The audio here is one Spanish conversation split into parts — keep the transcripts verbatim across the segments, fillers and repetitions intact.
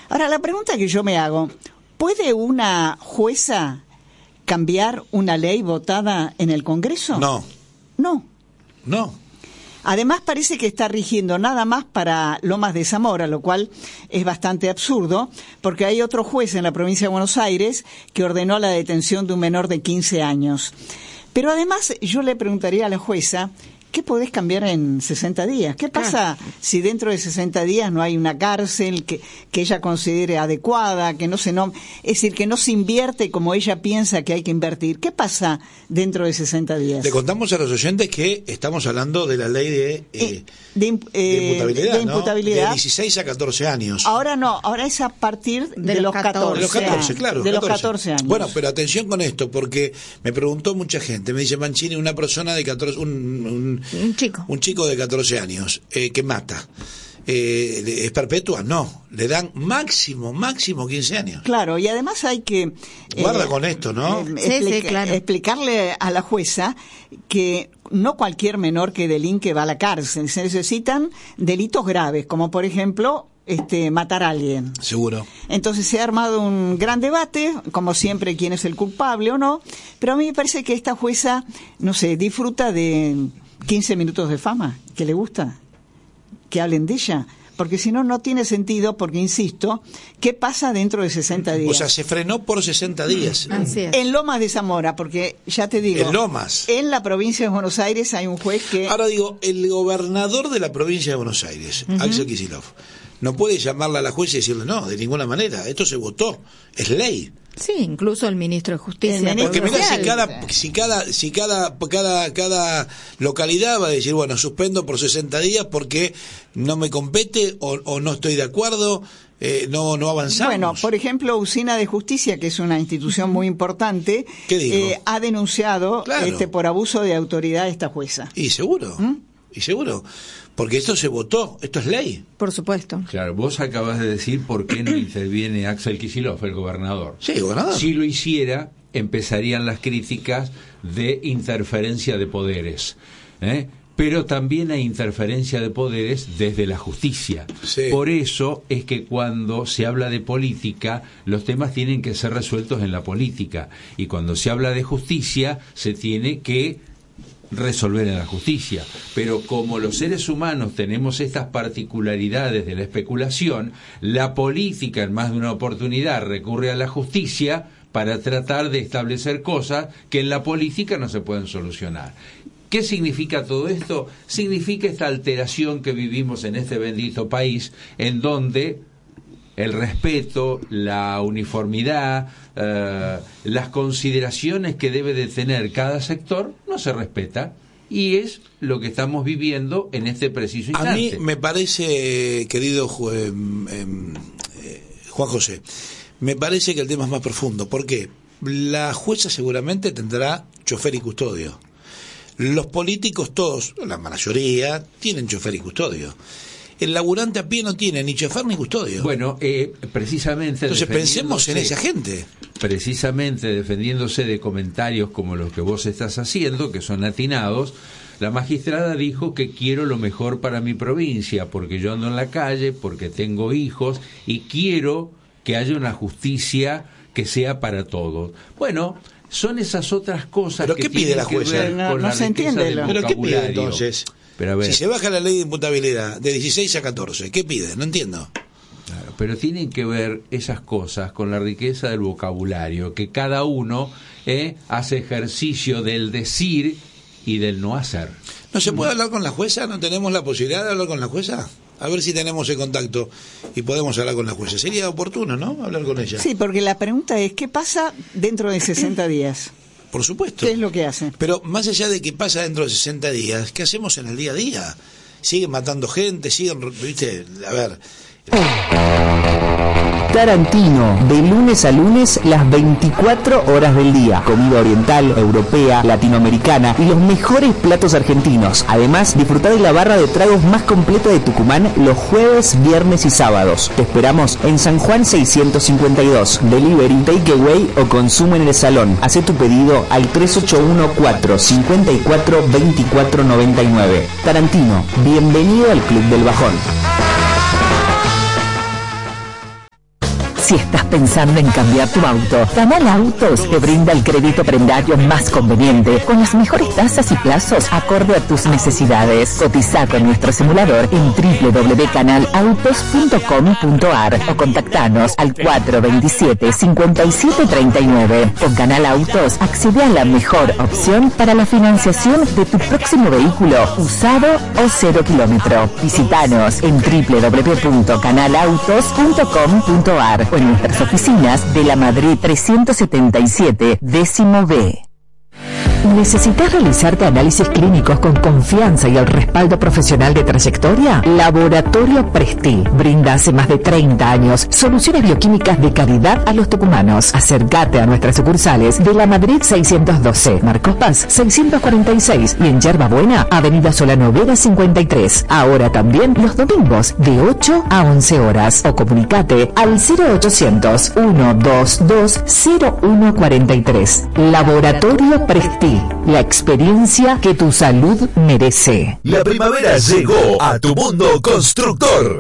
Ahora, la pregunta que yo me hago, ¿puede una jueza cambiar una ley votada en el Congreso? No. No. No. Además, parece que está rigiendo nada más para Lomas de Zamora, lo cual es bastante absurdo, porque hay otro juez en la provincia de Buenos Aires que ordenó la detención de un menor de quince años. Pero además, yo le preguntaría a la jueza, ¿qué podés cambiar en sesenta días? ¿Qué pasa claro. si dentro de sesenta días no hay una cárcel que, que ella considere adecuada, que no se no, es decir, que no se invierte como ella piensa que hay que invertir? ¿Qué pasa dentro de sesenta días? Le contamos a los oyentes que estamos hablando de la ley de, eh, de, eh, de imputabilidad, de, imputabilidad. ¿no? De dieciséis a catorce años. Ahora no, ahora es a partir de, de los catorce. De los catorce, claro. De catorce. los catorce años. Bueno, pero atención con esto, porque me preguntó mucha gente, me dice Mancini, una persona de catorce, un, un Un chico. Un chico de catorce años eh, que mata. Eh, ¿Es perpetua? No. Le dan máximo, máximo quince años. Claro, y además hay que... Eh, Guarda con esto, ¿no? Eh, sí, explica, sí, claro. Explicarle a la jueza que no cualquier menor que delinque va a la cárcel. Se necesitan delitos graves, como por ejemplo... Este, matar a alguien. Seguro. Entonces se ha armado un gran debate, como siempre, quién es el culpable o no, pero a mí me parece que esta jueza, no sé, disfruta de quince minutos de fama, que le gusta, que hablen de ella, porque si no, no tiene sentido, porque insisto, ¿qué pasa dentro de sesenta días? O sea, se frenó por sesenta días. Así es. En Lomas de Zamora, porque ya te digo... En Lomas. En la provincia de Buenos Aires hay un juez que... Ahora digo, el gobernador de la provincia de Buenos Aires, uh-huh. Axel Kicillof, no puede llamarla a la jueza y decirle, no, de ninguna manera, esto se votó, es ley. Sí, incluso el ministro de Justicia. Porque mira, si cada, si cada, si cada, cada, cada localidad va a decir, bueno, suspendo por sesenta días porque no me compete o, o no estoy de acuerdo, eh, no, no avanzamos. Bueno, por ejemplo, Usina de Justicia, que es una institución muy importante, eh, ha denunciado claro. este por abuso de autoridad a esta jueza. Y seguro, ¿Mm? y seguro. Porque esto se votó, esto es ley. Por supuesto. Claro, vos acabas de decir por qué no interviene Axel Kicillof, el gobernador. Sí, el gobernador. Si lo hiciera, empezarían las críticas de interferencia de poderes. ¿eh? Pero también hay interferencia de poderes desde la justicia. Sí. Por eso es que cuando se habla de política, los temas tienen que ser resueltos en la política. Y cuando se habla de justicia, se tiene que resolver en la justicia, pero como los seres humanos tenemos estas particularidades de la especulación, la política en más de una oportunidad recurre a la justicia para tratar de establecer cosas que en la política no se pueden solucionar. ¿Qué significa todo esto? Significa esta alteración que vivimos en este bendito país, en donde el respeto, la uniformidad, eh, las consideraciones que debe de tener cada sector no se respeta, y es lo que estamos viviendo en este preciso instante. A mí me parece, querido eh, eh, Juan José, me parece que el tema es más profundo. ¿Por qué? La jueza seguramente tendrá chofer y custodio. Los políticos todos, la mayoría, tienen chofer y custodio. El laburante a pie no tiene ni chofer ni custodio. Bueno, eh, precisamente... Entonces pensemos en esa gente. Precisamente defendiéndose de comentarios como los que vos estás haciendo, que son atinados, la magistrada dijo que quiero lo mejor para mi provincia, porque yo ando en la calle, porque tengo hijos, y quiero que haya una justicia que sea para todos. Bueno... Son esas otras cosas ¿Pero que qué pide la jueza? No, no se entiende. ¿Pero qué pide entonces? Pero a ver, si se baja la ley de imputabilidad de dieciséis a catorce, ¿qué pide? No entiendo. Claro, pero tienen que ver esas cosas con la riqueza del vocabulario, que cada uno eh, hace ejercicio del decir y del no hacer. ¿No se puede hablar con la jueza? ¿No tenemos la posibilidad de hablar con la jueza? A ver si tenemos el contacto y podemos hablar con la jueza. Sería oportuno, ¿no? Hablar con ella. Sí, porque la pregunta es, ¿qué pasa dentro de sesenta días? Por supuesto. ¿Qué es lo que hace? Pero más allá de qué pasa dentro de sesenta días, ¿qué hacemos en el día a día? Siguen matando gente, siguen... ¿Viste? A ver... Tarantino, de lunes a lunes, las veinticuatro horas del día. Comida oriental, europea, latinoamericana y los mejores platos argentinos. Además, disfrutar de la barra de tragos más completa de Tucumán los jueves, viernes y sábados. Te esperamos en San Juan seiscientos cincuenta y dos. Delivery, takeaway o consumo en el salón. Hacé tu pedido al tres ocho uno cuatro cinco cuatro dos cuatro nueve nueve. Tarantino, bienvenido al Club del Bajón. Si estás pensando en cambiar tu auto, Canal Autos te brinda el crédito prendario más conveniente, con las mejores tasas y plazos acorde a tus necesidades. Cotiza con nuestro simulador en doble u doble u doble u punto canal autos punto com punto a r o contactanos al cuatro dos siete, cinco siete tres nueve. Con Canal Autos accede a la mejor opción para la financiación de tu próximo vehículo, usado o cero kilómetro. Visítanos en doble u doble u doble u punto canal autos punto com punto a r o en nuestras oficinas de la Madrid trescientos setenta y siete, décimo B. ¿Necesitas realizarte análisis clínicos con confianza y el respaldo profesional de trayectoria? Laboratorio Presti brinda hace más de treinta años soluciones bioquímicas de calidad a los tucumanos. Acércate a nuestras sucursales de la Madrid seiscientos doce, Marcos Paz seiscientos cuarenta y seis y en Yerba Buena, Avenida Solano Vera cincuenta y tres. Ahora también los domingos de ocho a once horas. O comunicate al cero ochocientos, ciento veintidós, cero uno cuarenta y tres. Laboratorio Presti. La experiencia que tu salud merece. La primavera llegó a tu mundo constructor.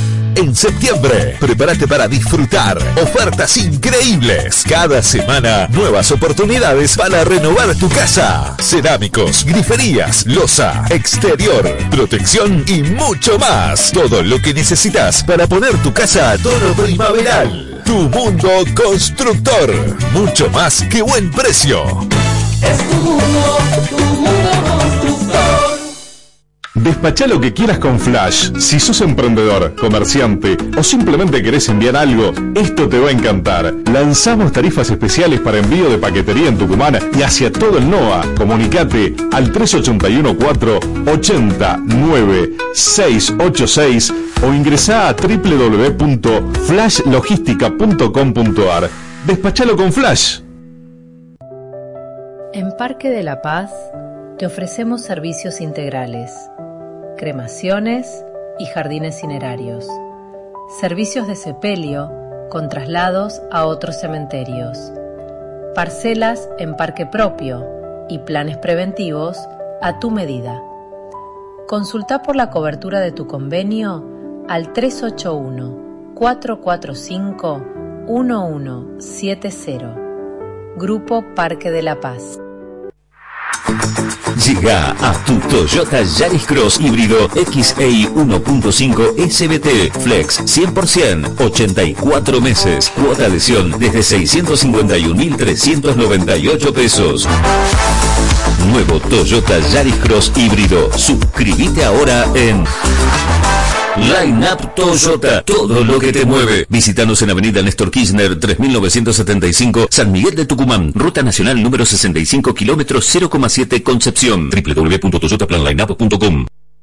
En septiembre, prepárate para disfrutar ofertas increíbles. Cada semana, nuevas oportunidades para renovar tu casa. Cerámicos, griferías, loza, exterior, protección y mucho más. Todo lo que necesitas para poner tu casa a tono primaveral. Tu mundo constructor. Mucho más que buen precio. Es tu mundo, tu mundo constructor. Despachá lo que quieras con Flash. Si sos emprendedor, comerciante o simplemente querés enviar algo, esto te va a encantar. Lanzamos tarifas especiales para envío de paquetería en Tucumán y hacia todo el NOA. Comunicate al tres ocho uno cuatro, ocho nueve, seis ocho seis o ingresá a doble u doble u doble u punto flash logística punto com punto a r. Despachalo con Flash. En Parque de la Paz te ofrecemos servicios integrales, cremaciones y jardines cinerarios, servicios de sepelio con traslados a otros cementerios, parcelas en parque propio y planes preventivos a tu medida. Consulta por la cobertura de tu convenio al tres ocho uno, cuatro cuatro cinco, uno uno siete cero. Grupo Parque de la Paz. Llega a tu Toyota Yaris Cross híbrido X A I uno punto cinco S B T Flex cien por ciento, ochenta y cuatro meses, cuota adhesión desde seiscientos cincuenta y un mil trescientos noventa y ocho pesos. Nuevo Toyota Yaris Cross híbrido. Suscríbete ahora en Line Up Toyota, todo lo que te mueve. Visítanos en Avenida Néstor Kirchner tres mil novecientos setenta y cinco, San Miguel de Tucumán, Ruta Nacional número sesenta y cinco, kilómetros cero coma siete, Concepción. doble u doble u doble u punto toyota plan line up punto com.